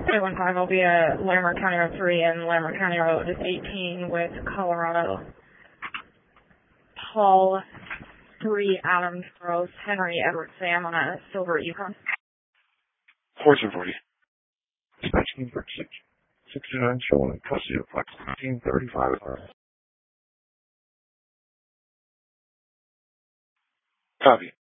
315 will be at Larimer County Road 3 and Larimer County Road 18 with Colorado. Paul 3 Adams Gross, Henry Edward Sam on a silver Yukon. 1440. Dispatching for 69 showing custody of Flex 1535. Copy.